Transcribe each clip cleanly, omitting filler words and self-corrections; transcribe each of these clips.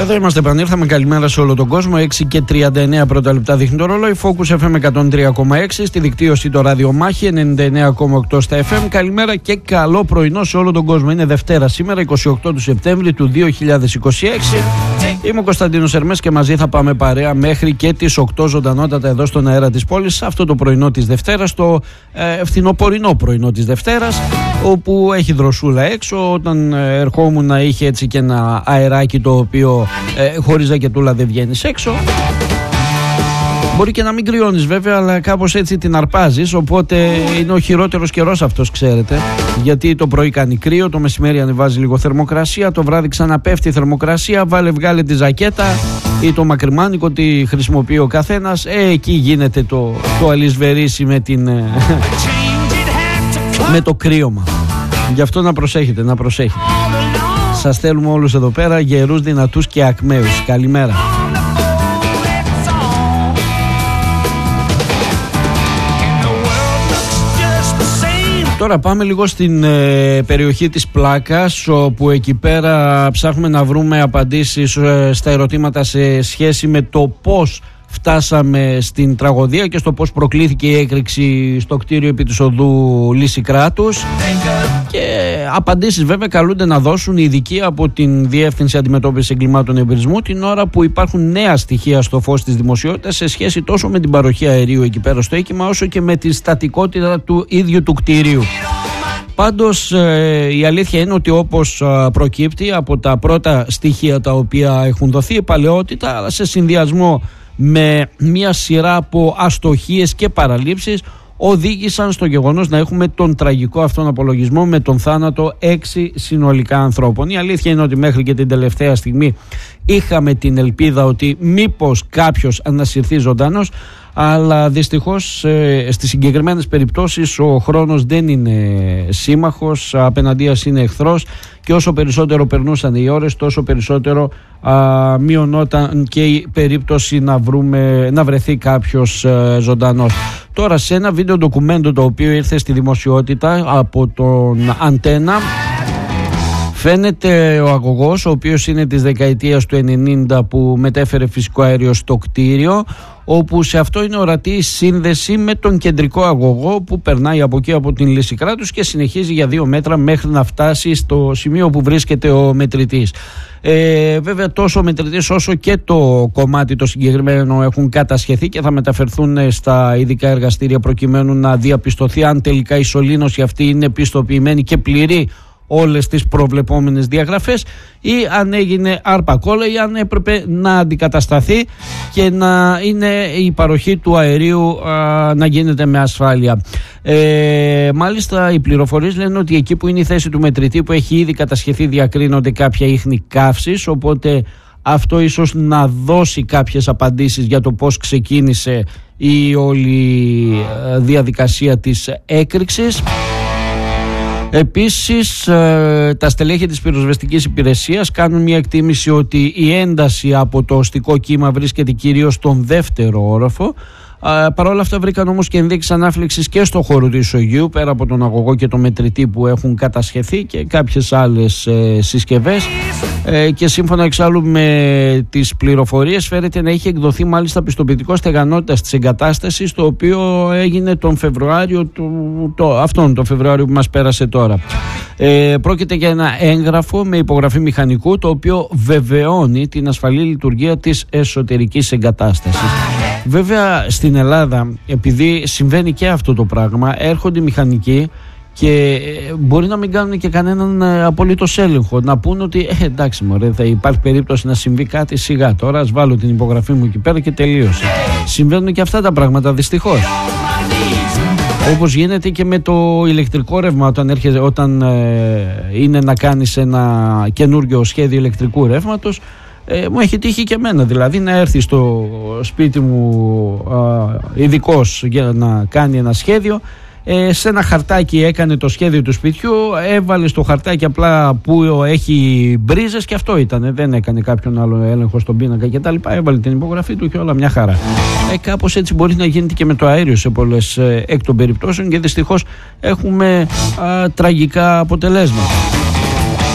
Εδώ είμαστε, επανήλθαμε. Καλημέρα σε όλο τον κόσμο. 6:39 πρώτα λεπτά δείχνει το ρόλο. Η Focus FM 103,6. Στη δικτύωση το ραδιομάχη 99,8 στα FM. Καλημέρα και καλό πρωινό σε όλο τον κόσμο. Είναι Δευτέρα σήμερα, 28 του Σεπτέμβρη του 2026. Είμαι ο Κωνσταντίνος Ερμές και μαζί θα πάμε παρέα μέχρι και τις 8 ζωντανότατα εδώ στον αέρα της πόλης. Αυτό το πρωινό της Δευτέρας, το φθινοπορεινό πρωινό της Δευτέρας, όπου έχει δροσούλα έξω. Όταν ερχόμουν είχε έτσι και ένα αεράκι το οποίο χωρίς ζακετούλα δεν βγαίνεις έξω. Μπορεί και να μην κρυώνεις βέβαια, αλλά κάπως έτσι την αρπάζεις. Οπότε είναι ο χειρότερος καιρός αυτός, ξέρετε. Γιατί το πρωί κάνει κρύο, το μεσημέρι ανεβάζει λίγο θερμοκρασία, το βράδυ ξαναπέφτει η θερμοκρασία. Βγάλε τη ζακέτα ή το μακριμάνικο, τι χρησιμοποιεί ο καθένας. Εκεί γίνεται το αλυσβερίσι με το κρύωμα. Γι' αυτό να προσέχετε, να προσέχετε. Σας θέλουμε όλους εδώ πέρα γερούς, δυνατούς και ακμαίους. Καλημέρα. Τώρα πάμε λίγο στην περιοχή της Πλάκας, όπου εκεί πέρα ψάχνουμε να βρούμε απαντήσεις στα ερωτήματα σε σχέση με το πώς φτάσαμε στην τραγωδία και στο πώς προκλήθηκε η έκρηξη στο κτίριο επί της οδού Λύσση-Κράτους. Και απαντήσεις βέβαια καλούνται να δώσουν οι ειδικοί από την Διεύθυνση Αντιμετώπισης Εγκλημάτων Εμπειρισμού, την ώρα που υπάρχουν νέα στοιχεία στο φως της δημοσιότητας σε σχέση τόσο με την παροχή αερίου εκεί πέρα στο οίκημα, όσο και με τη στατικότητα του ίδιου του κτίριου. Πάντως η αλήθεια είναι ότι, όπως προκύπτει από τα πρώτα στοιχεία τα οποία έχουν δοθεί, η παλαιότητα, αλλά σε συνδυασμό με μια σειρά από αστοχίες και παραλήψεις, οδήγησαν στο γεγονός να έχουμε τον τραγικό αυτόν απολογισμό με τον θάνατο 6 συνολικά ανθρώπων. Η αλήθεια είναι ότι μέχρι και την τελευταία στιγμή είχαμε την ελπίδα ότι μήπως κάποιος ανασυρθεί ζωντανός, αλλά δυστυχώς στις συγκεκριμένες περιπτώσεις ο χρόνος δεν είναι σύμμαχος, απέναντίας είναι εχθρός, και όσο περισσότερο περνούσαν οι ώρες, τόσο περισσότερο μειωνόταν και η περίπτωση να βρεθεί κάποιος ζωντανός. Τώρα, σε ένα βίντεο ντοκουμέντο το οποίο ήρθε στη δημοσιότητα από τον Αντένα, φαίνεται ο αγωγός, ο οποίος είναι της δεκαετίας του 90, που μετέφερε φυσικό αέριο στο κτίριο, όπου σε αυτό είναι ορατή η σύνδεση με τον κεντρικό αγωγό που περνάει από εκεί, από την Λύσση-Κράτους, και συνεχίζει για 2 μέτρα μέχρι να φτάσει στο σημείο που βρίσκεται ο μετρητής. Βέβαια τόσο ο μετρητής όσο και το κομμάτι το συγκεκριμένο έχουν κατασχεθεί και θα μεταφερθούν στα ειδικά εργαστήρια προκειμένου να διαπιστωθεί αν τελικά η σωλήνωση αυτή είναι πιστοποιημένη και πληρεί όλες τις προβλεπόμενες διαγραφές, ή αν έγινε άρπα-κόλλα, ή αν έπρεπε να αντικατασταθεί και να είναι η παροχή του αερίου να γίνεται με ασφάλεια. Μάλιστα οι πληροφορίες λένε ότι εκεί που είναι η θέση του μετρητή, που έχει ήδη κατασχεθεί, διακρίνονται κάποια ίχνη καύσης, οπότε αυτό ίσως να δώσει κάποιες απαντήσεις για το πώς ξεκίνησε η όλη διαδικασία της έκρηξης. Επίσης, τα στελέχη της πυροσβεστικής υπηρεσίας κάνουν μια εκτίμηση ότι η ένταση από το οστικό κύμα βρίσκεται κυρίως στον δεύτερο όροφο. Παρ' όλα αυτά βρήκαν όμως και ενδείξεις ανάφλεξης και στο χώρο του ισογείου, πέρα από τον αγωγό και το μετρητή που έχουν κατασχεθεί, και κάποιες άλλες συσκευές, και σύμφωνα εξάλλου με τις πληροφορίες φαίνεται να έχει εκδοθεί μάλιστα πιστοποιητικό στεγανότητας της εγκατάστασης, το οποίο έγινε τον Φεβρουάριο τον Φεβρουάριο που μας πέρασε τώρα. Πρόκειται για ένα έγγραφο με υπογραφή μηχανικού, το οποίο βεβαιώνει την ασφαλή λειτουργία της εσωτερικής εγκατάστασης. Βέβαια στην Ελλάδα, επειδή συμβαίνει και αυτό το πράγμα, έρχονται οι μηχανικοί και μπορεί να μην κάνουν και κανέναν απολύτως έλεγχο. Να πούν ότι εντάξει μωρέ, θα υπάρχει περίπτωση να συμβεί κάτι, σιγά τώρα, ας βάλω την υπογραφή μου εκεί πέρα και τελείωσε. Συμβαίνουν και αυτά τα πράγματα δυστυχώς. Όπως γίνεται και με το ηλεκτρικό ρεύμα, όταν είναι να κάνεις ένα καινούργιο σχέδιο ηλεκτρικού ρεύματος. Μου έχει τύχει και εμένα, δηλαδή, να έρθει στο σπίτι μου ειδικός για να κάνει ένα σχέδιο. Σε ένα χαρτάκι έκανε το σχέδιο του σπιτιού, έβαλε στο χαρτάκι απλά που έχει μπρίζες και αυτό ήταν. Δεν έκανε κάποιον άλλο έλεγχο στον πίνακα κτλ. Έβαλε την υπογραφή του και όλα μια χαρά. Κάπως έτσι μπορεί να γίνεται και με το αέριο σε πολλές εκ των περιπτώσεων, και δυστυχώς έχουμε τραγικά αποτελέσματα.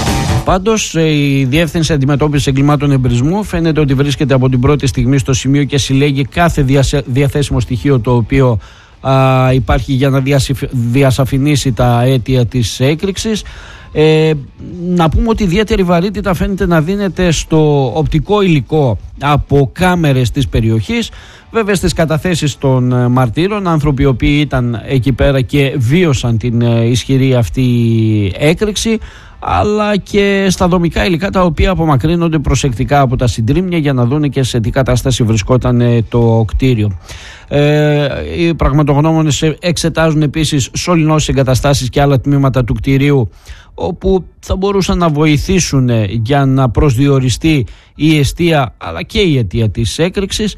Πάντως η Διεύθυνση Αντιμετώπισης Εγκλημάτων Εμπρισμού φαίνεται ότι βρίσκεται από την πρώτη στιγμή στο σημείο και συλλέγει κάθε διαθέσιμο στοιχείο το οποίο υπάρχει για να διασαφηνίσει τα αίτια της έκρηξης. Να πούμε ότι ιδιαίτερη βαρύτητα φαίνεται να δίνεται στο οπτικό υλικό από κάμερες της περιοχής, βέβαια στις καταθέσεις των μαρτύρων, άνθρωποι οι οποίοι ήταν εκεί πέρα και βίωσαν την ισχυρή αυτή έκρηξη, αλλά και στα δομικά υλικά τα οποία απομακρύνονται προσεκτικά από τα συντρίμμια για να δουν και σε τι κατάσταση βρισκόταν το κτίριο. Οι πραγματογνώμονες εξετάζουν επίσης σωληνώσεις εγκαταστάσεις και άλλα τμήματα του κτιρίου όπου θα μπορούσαν να βοηθήσουν για να προσδιοριστεί η εστία αλλά και η αιτία της έκρηξης.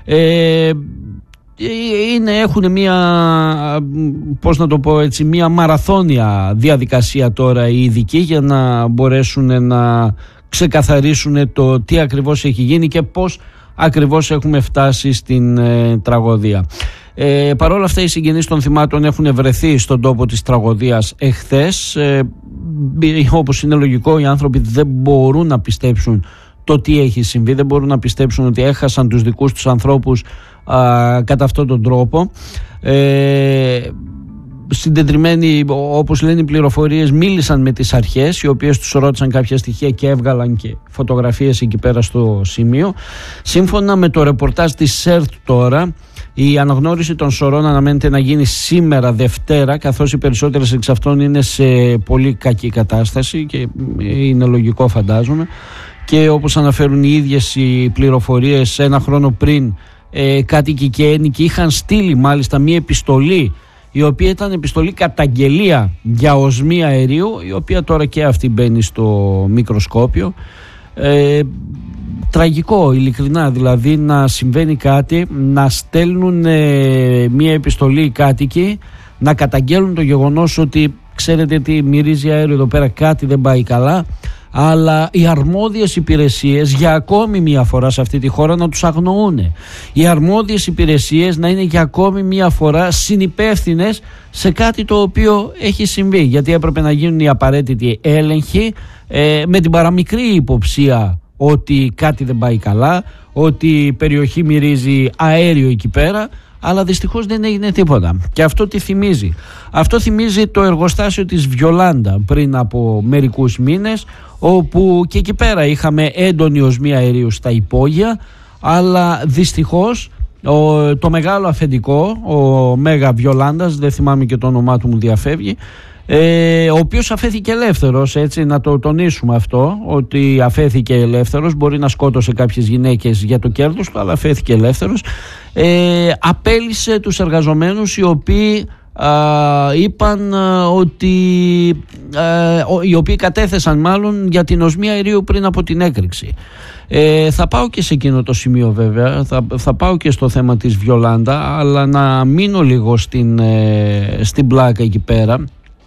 Έχουν μια μαραθώνια διαδικασία τώρα οι ειδικοί για να μπορέσουν να ξεκαθαρίσουν το τι ακριβώς έχει γίνει και πώς ακριβώς έχουμε φτάσει στην τραγωδία. Παρ' όλα αυτά οι συγγενείς των θυμάτων έχουν βρεθεί στον τόπο της τραγωδίας εχθές. Όπως είναι λογικό, οι άνθρωποι δεν μπορούν να πιστέψουν το τι έχει συμβεί, δεν μπορούν να πιστέψουν ότι έχασαν τους δικούς τους ανθρώπους κατά αυτόν τον τρόπο. Συντετριμμένοι, όπως λένε οι πληροφορίες, μίλησαν με τις αρχές, οι οποίες τους ρώτησαν κάποια στοιχεία και έβγαλαν και φωτογραφίες εκεί πέρα στο σημείο. Σύμφωνα με το ρεπορτάζ της ΣΕΡΤ τώρα, η αναγνώριση των σωρών αναμένεται να γίνει σήμερα Δευτέρα, καθώς οι περισσότερες εξ αυτών είναι σε πολύ κακή κατάσταση και είναι λογικό φαντάζομαι. Και όπως αναφέρουν οι ίδιες οι πληροφορίες, ένα χρόνο πριν κάτοικοι και ένοικοι είχαν στείλει μάλιστα μία επιστολή, η οποία ήταν επιστολή καταγγελία για οσμή αερίου, η οποία τώρα και αυτή μπαίνει στο μικροσκόπιο. Τραγικό, ειλικρινά, δηλαδή να συμβαίνει κάτι, να στέλνουν μία επιστολή οι κάτοικοι, να καταγγέλουν το γεγονός ότι ξέρετε τι, μυρίζει αέριο εδώ πέρα, κάτι δεν πάει καλά, αλλά οι αρμόδιες υπηρεσίες για ακόμη μία φορά σε αυτή τη χώρα να τους αγνοούν. Οι αρμόδιες υπηρεσίες να είναι για ακόμη μία φορά συνυπεύθυνες σε κάτι το οποίο έχει συμβεί, γιατί έπρεπε να γίνουν οι απαραίτητοι έλεγχοι με την παραμικρή υποψία ότι κάτι δεν πάει καλά, ότι η περιοχή μυρίζει αέριο εκεί πέρα, αλλά δυστυχώς δεν έγινε τίποτα. Και αυτό τι θυμίζει? Αυτό θυμίζει το εργοστάσιο της Βιολάντα πριν από μερικούς μήνες, όπου και εκεί πέρα είχαμε έντονη οσμή αερίου στα υπόγεια, αλλά δυστυχώς το μεγάλο αφεντικό, ο Μέγα Βιολάντας, δεν θυμάμαι και το όνομά του, μου διαφεύγει, ο οποίος αφέθηκε ελεύθερος, έτσι να το τονίσουμε αυτό, ότι αφέθηκε ελεύθερος, μπορεί να σκότωσε κάποιες γυναίκες για το κέρδος του, αλλά αφέθηκε ελεύθερος. Απέλησε τους εργαζομένους οι οποίοι είπαν ότι οι οποίοι κατέθεσαν μάλλον για την οσμή αερίου πριν από την έκρηξη. Θα πάω και σε εκείνο το σημείο βέβαια, θα πάω και στο θέμα της Βιολάντα, αλλά να μείνω λίγο στην πλάκα εκεί πέρα.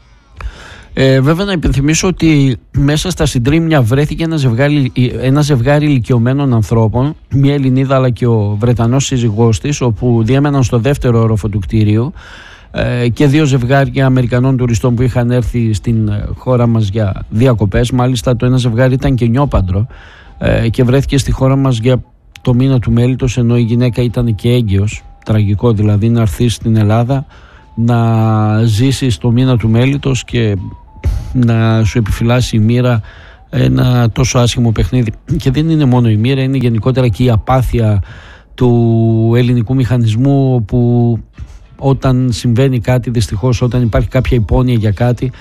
Βέβαια να υπενθυμίσω ότι μέσα στα συντρίμμια βρέθηκε ένα ζευγάρι ηλικιωμένων ανθρώπων, μια Ελληνίδα αλλά και ο Βρετανός σύζυγός της, όπου διέμεναν στο δεύτερο όροφο του κτίριου, και δύο ζευγάρια Αμερικανών τουριστών που είχαν έρθει στην χώρα μας για διακοπές. Μάλιστα το ένα ζευγάρι ήταν και νιόπαντρο και βρέθηκε στη χώρα μας για το μήνα του μέλιτος, ενώ η γυναίκα ήταν και έγκυος. Τραγικό δηλαδή να έρθεις στην Ελλάδα, να ζήσεις το μήνα του μέλιτος και να σου επιφυλάσει η μοίρα ένα τόσο άσχημο παιχνίδι. Και δεν είναι μόνο η μοίρα, είναι γενικότερα και η απάθεια του ελληνικού μηχανισμού, που όταν συμβαίνει κάτι, δυστυχώς όταν υπάρχει κάποια υπόνοια για κάτι,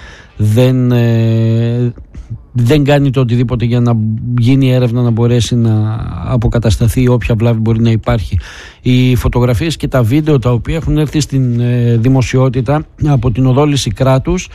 δεν κάνει το οτιδήποτε για να γίνει έρευνα, να μπορέσει να αποκατασταθεί όποια βλάβη μπορεί να υπάρχει. Οι φωτογραφίες και τα βίντεο τα οποία έχουν έρθει στην δημοσιότητα από την οδό Λυσικράτους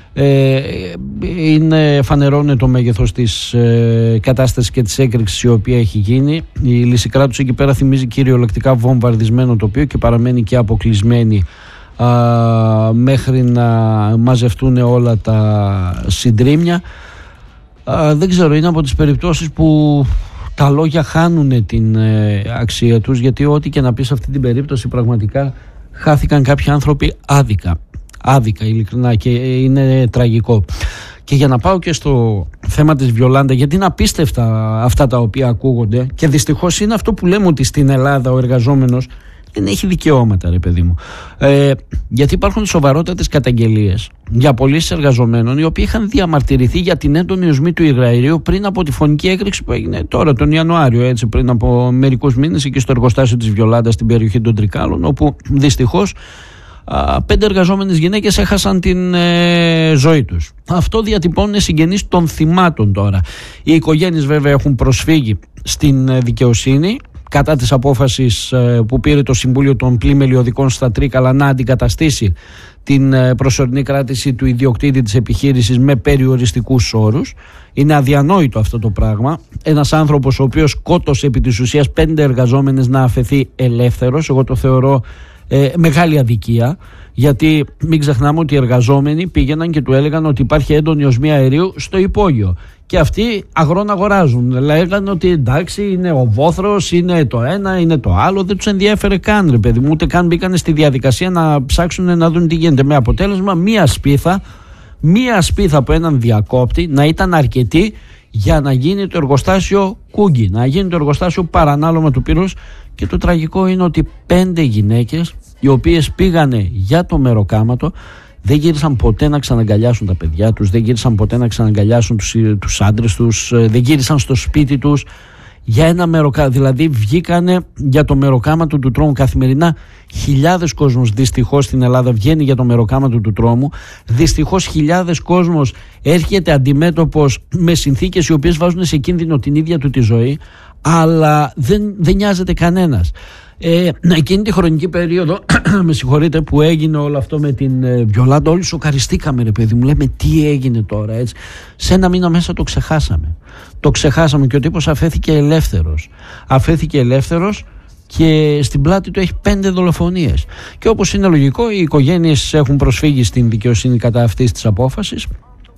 φανερώνει το μέγεθος της κατάστασης και της έκρηξης η οποία έχει γίνει. Η Λυσικράτους εκεί πέρα θυμίζει κυριολεκτικά βομβαρδισμένο τοπίο και παραμένει και αποκλεισμένη μέχρι να μαζευτούν όλα τα συντρίμμια. Δεν ξέρω, είναι από τις περιπτώσεις που τα λόγια χάνουν την αξία τους, γιατί ό,τι και να πεις σε αυτή την περίπτωση πραγματικά χάθηκαν κάποιοι άνθρωποι άδικα, ειλικρινά, και είναι τραγικό. Και για να πάω και στο θέμα της Βιολάντα, γιατί είναι απίστευτα αυτά τα οποία ακούγονται και δυστυχώς είναι αυτό που λέμε, ότι στην Ελλάδα ο εργαζόμενος δεν έχει δικαιώματα, ρε παιδί μου. Γιατί υπάρχουν σοβαρότατες καταγγελίες για πωλήσεις εργαζομένων οι οποίοι είχαν διαμαρτυρηθεί για την έντονη οσμή του υγραερίου πριν από τη φωνική έκρηξη που έγινε τώρα τον Ιανουάριο, έτσι, πριν από μερικούς μήνες, εκεί στο εργοστάσιο της Βιολάντα στην περιοχή των Τρικάλων, όπου δυστυχώς 5 εργαζόμενες γυναίκες έχασαν την ζωή τους. Αυτό διατυπώνουν συγγενείς των θυμάτων τώρα. Οι οικογένειες βέβαια έχουν προσφύγει στην δικαιοσύνη κατά της απόφασης που πήρε το Συμβούλιο των Πλημελιωδικών στα Τρίκαλα να αντικαταστήσει την προσωρινή κράτηση του ιδιοκτήτη της επιχείρησης με περιοριστικούς όρους. Είναι αδιανόητο αυτό το πράγμα. Ένας άνθρωπος ο οποίος σκότωσε επί της ουσίας 5 εργαζόμενες να αφαιθεί ελεύθερος, εγώ το θεωρώ μεγάλη αδικία, γιατί μην ξεχνάμε ότι οι εργαζόμενοι πήγαιναν και του έλεγαν ότι υπάρχει έντονη οσμή αερίου στο υπόγειο και αυτοί αγρόν αγοράζουν, λέγανε ότι εντάξει, είναι ο βόθρος, είναι το ένα, είναι το άλλο, δεν τους ενδιέφερε καν, ρε παιδί μου, ούτε καν μπήκανε στη διαδικασία να ψάξουν να δουν τι γίνεται, με αποτέλεσμα μία σπίθα από έναν διακόπτη να ήταν αρκετή για να γίνει το εργοστάσιο κούγκι, να γίνει το εργοστάσιο παρανάλωμα του πύρους. Και το τραγικό είναι ότι 5 γυναίκες οι οποίες πήγανε για το μεροκάματο δεν γύρισαν ποτέ να ξαναγκαλιάσουν τα παιδιά τους, δεν γύρισαν ποτέ να ξαναγκαλιάσουν τους άντρες τους, δεν γύρισαν στο σπίτι τους για ένα μεροκάματο. Δηλαδή βγήκανε για το μεροκάματο του τρόμου καθημερινά. Χιλιάδες κόσμος δυστυχώς στην Ελλάδα βγαίνει για το μεροκάματο του τρόμου. Δυστυχώς χιλιάδες κόσμος έρχεται αντιμέτωπος με συνθήκες οι οποίες βάζουν σε κίνδυνο την ίδια του τη ζωή, αλλά δεν νοιάζεται κανένας. Εκείνη τη χρονική περίοδο με συγχωρείτε, που έγινε όλο αυτό με την Βιολάντα, όλοι σοκαριστήκαμε, ρε παιδί μου, λέμε τι έγινε τώρα, έτσι. Σε ένα μήνα μέσα το ξεχάσαμε και ο τύπος αφέθηκε ελεύθερος και στην πλάτη του έχει 5 δολοφονίες. Και όπως είναι λογικό, οι οικογένειες έχουν προσφύγει στην δικαιοσύνη κατά αυτής της απόφασης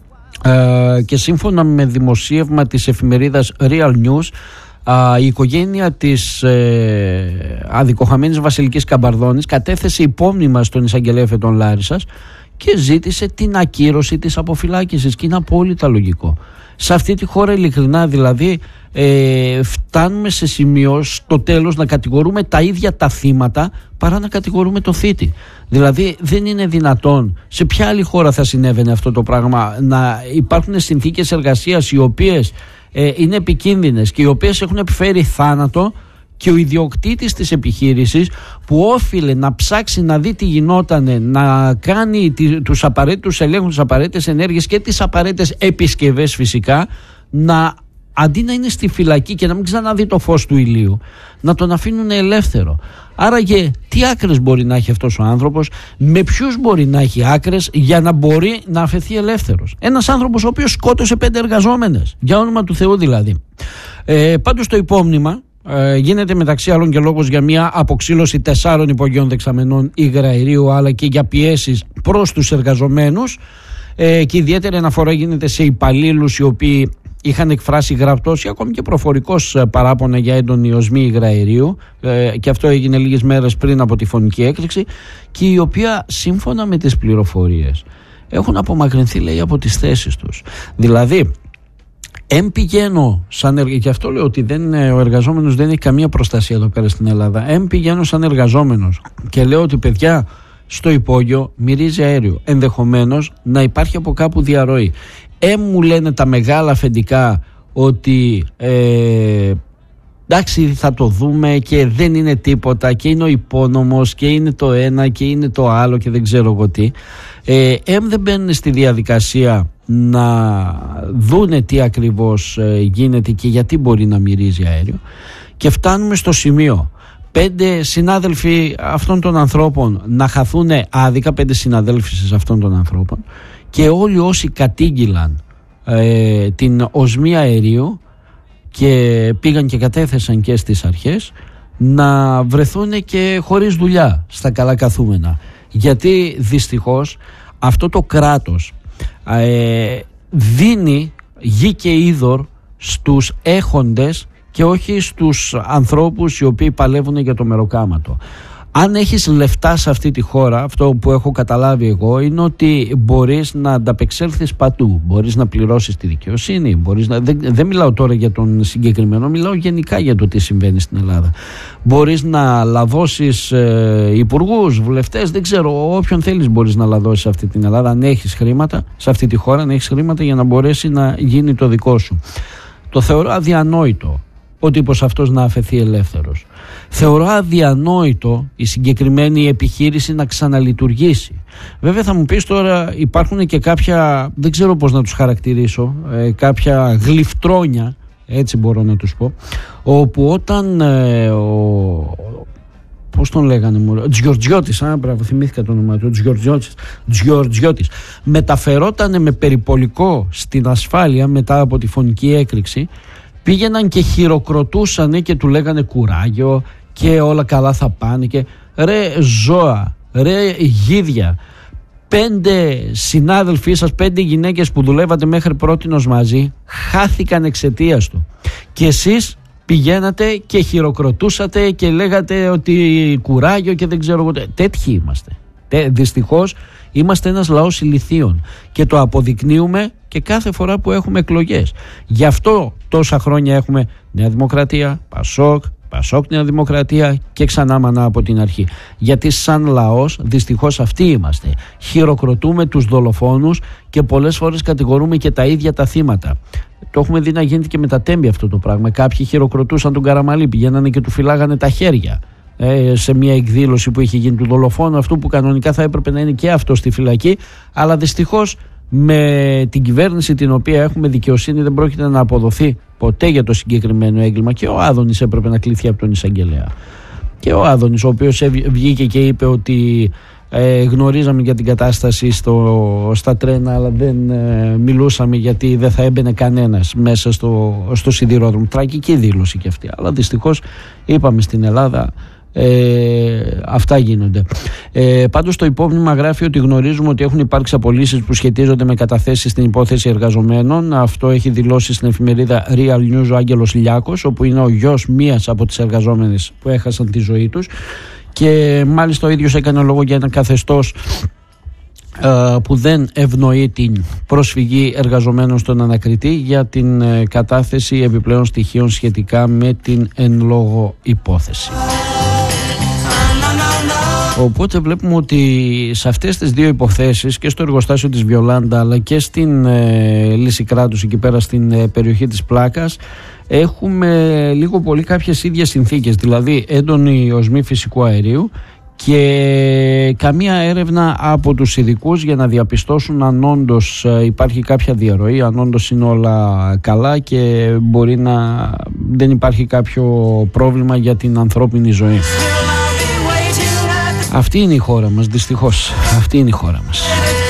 και σύμφωνα με δημοσίευμα της εφημερίδας Real News, η οικογένεια της αδικοχαμένης Βασιλικής Καμπαρδόνης κατέθεσε υπόμνημα στον εισαγγελέα Φετών Λάρισσας και ζήτησε την ακύρωση της αποφυλάκησης, και είναι απόλυτα λογικό. Σε αυτή τη χώρα, ειλικρινά δηλαδή, φτάνουμε σε σημείο στο τέλος να κατηγορούμε τα ίδια τα θύματα παρά να κατηγορούμε το θήτη. Δηλαδή δεν είναι δυνατόν, σε ποια άλλη χώρα θα συνέβαινε αυτό το πράγμα, να υπάρχουν συνθήκες εργασίας οι οποίες είναι επικίνδυνες και οι οποίες έχουν επιφέρει θάνατο, και ο ιδιοκτήτης της επιχείρησης που όφιλε να ψάξει να δει τι γινότανε, να κάνει τους απαραίτητους ελέγχους, τις απαραίτητες ενέργειες και τις απαραίτητες επισκευές φυσικά, αντί να είναι στη φυλακή και να μην ξαναδεί το φως του ηλίου, να τον αφήνουν ελεύθερο. Άραγε τι άκρες μπορεί να έχει αυτός ο άνθρωπος, με ποιους μπορεί να έχει άκρες για να μπορεί να αφαιθεί ελεύθερος? Ένας άνθρωπος ο οποίος σκότωσε 5 εργαζόμενες, για όνομα του Θεού δηλαδή. Πάντως το υπόμνημα γίνεται μεταξύ άλλων και λόγος για μια αποξήλωση 4 υπογείων δεξαμενών υγραερίου, αλλά και για πιέσεις προς τους εργαζομένους, και ιδιαίτερη αναφορά γίνεται σε υπαλλήλους οι οποίοι είχαν εκφράσει γραπτός ή ακόμη και προφορικός παράπονα για έντονη οσμή υγραερίου, και αυτό έγινε λίγες μέρες πριν από τη φωνική έκρηξη, και η οποία σύμφωνα με τις πληροφορίες έχουν απομακρυνθεί, λέει, από τις θέσεις τους. Δηλαδή πηγαίνω και αυτό λέω ότι ο εργαζόμενος δεν έχει καμία προστασία εδώ πέρα στην Ελλάδα. Πηγαίνω σαν εργαζόμενος και λέω ότι παιδιά, στο υπόγειο μυρίζει αέριο, ενδεχομένως να υπάρχει από κάπου διαρροή. Μου λένε τα μεγάλα αφεντικά ότι εντάξει, θα το δούμε και δεν είναι τίποτα και είναι ο υπόνομος και είναι το ένα και είναι το άλλο και δεν ξέρω εγώ τι. Δεν μπαίνουν στη διαδικασία να δούνε τι ακριβώς γίνεται και γιατί μπορεί να μυρίζει αέριο, και φτάνουμε στο σημείο 5 συνάδελφοι αυτών των ανθρώπων να χαθούν άδικα, 5 συναδέλφοι αυτών των ανθρώπων, και όλοι όσοι κατήγγυλαν την οσμή αερίου και πήγαν και κατέθεσαν και στις αρχές, να βρεθούν και χωρίς δουλειά στα καλά καθούμενα, γιατί δυστυχώς αυτό το κράτος δίνει γη και είδωρ στους έχοντες και όχι στους ανθρώπους οι οποίοι παλεύουν για το μεροκάματο. Αν έχεις λεφτά σε αυτή τη χώρα, αυτό που έχω καταλάβει εγώ είναι ότι μπορείς να ανταπεξέλθεις πατού. Μπορείς να πληρώσεις τη δικαιοσύνη. Δεν μιλάω τώρα για τον συγκεκριμένο, μιλάω γενικά για το τι συμβαίνει στην Ελλάδα. Μπορείς να λαδώσεις υπουργούς, βουλευτές, δεν ξέρω, όποιον θέλεις μπορείς να λαδώσεις σε αυτή την Ελλάδα. Αν έχεις χρήματα, σε αυτή τη χώρα, αν έχεις χρήματα για να μπορέσει να γίνει το δικό σου. Το θεωρώ αδιανόητο ο τύπος αυτός να αφαιθεί ελεύθερος. Θεωρώ αδιανόητο η συγκεκριμένη επιχείρηση να ξαναλειτουργήσει. Βέβαια θα μου πεις τώρα υπάρχουν και κάποια, δεν ξέρω πώς να τους χαρακτηρίσω, κάποια γλυφτρόνια, έτσι μπορώ να τους πω, όπου όταν πώς τον λέγανε, Τζιορτζιώτης, μπράβο, θυμήθηκα το όνομα του, Τζιορτζιώτης, μεταφερόταν με περιπολικό στην ασφάλεια μετά από τη φωνική έκρηξη, πήγαιναν και χειροκροτούσαν και του λέγανε κουράγιο και όλα καλά θα πάνε και ρε ζώα, ρε γίδια, 5 συνάδελφοί σας, 5 γυναίκες που δουλεύατε μέχρι πρότινος μαζί χάθηκαν εξαιτίας του και εσείς πηγαίνατε και χειροκροτούσατε και λέγατε ότι κουράγιο και δεν ξέρω εγώ. Τέτοιοι είμαστε. Δυστυχώς είμαστε ένας λαός ηλιθίων και το αποδεικνύουμε και κάθε φορά που έχουμε εκλογές. Γι' αυτό τόσα χρόνια έχουμε Νέα Δημοκρατία, Πασόκ Νέα Δημοκρατία και ξανά μανά από την αρχή. Γιατί σαν λαός δυστυχώς αυτοί είμαστε. Χειροκροτούμε τους δολοφόνους και πολλές φορές κατηγορούμε και τα ίδια τα θύματα. Το έχουμε δει να γίνεται και με τα Τέμπη αυτό το πράγμα. Κάποιοι χειροκροτούσαν τον Καραμαλή, πηγαίνανε και του φυλάγανε τα χέρια. Σε μια εκδήλωση που είχε γίνει του δολοφόνου αυτού που κανονικά θα έπρεπε να είναι και αυτό στη φυλακή, αλλά δυστυχώς με την κυβέρνηση την οποία έχουμε, δικαιοσύνη δεν πρόκειται να αποδοθεί ποτέ για το συγκεκριμένο έγκλημα και ο Άδωνης έπρεπε να κληθεί από τον εισαγγελέα. Και ο Άδωνης, ο οποίος βγήκε και είπε ότι γνωρίζαμε για την κατάσταση στα τρένα, αλλά δεν μιλούσαμε γιατί δεν θα έμπαινε κανένας μέσα στο σιδηρόδρομο. Τραγική δήλωση και αυτή, αλλά δυστυχώς είπαμε στην Ελλάδα αυτά γίνονται. Πάντως το υπόμνημα γράφει ότι γνωρίζουμε ότι έχουν υπάρξει απολύσεις που σχετίζονται με καταθέσεις στην υπόθεση εργαζομένων. Αυτό έχει δηλώσει στην εφημερίδα Real News ο Άγγελος Λιάκος, όπου είναι ο γιος μίας από τις εργαζόμενες που έχασαν τη ζωή τους, και μάλιστα ο ίδιος έκανε λόγο για ένα καθεστώς που δεν ευνοεί την προσφυγή εργαζομένων στον ανακριτή για την κατάθεση επιπλέον στοιχείων σχετικά με την εν λόγω υπόθεση. Οπότε βλέπουμε ότι σε αυτές τις δύο υποθέσεις, και στο εργοστάσιο της Βιολάντα αλλά και στην λύση κράτους εκεί πέρα στην περιοχή της Πλάκας, έχουμε λίγο πολύ κάποιες ίδιες συνθήκες, δηλαδή έντονη οσμή φυσικού αερίου και καμία έρευνα από τους ειδικούς για να διαπιστώσουν αν όντως υπάρχει κάποια διαρροή, αν όντως είναι όλα καλά και μπορεί να δεν υπάρχει κάποιο πρόβλημα για την ανθρώπινη ζωή. Αυτή είναι η χώρα μας, δυστυχώς. Αυτή είναι η χώρα μας.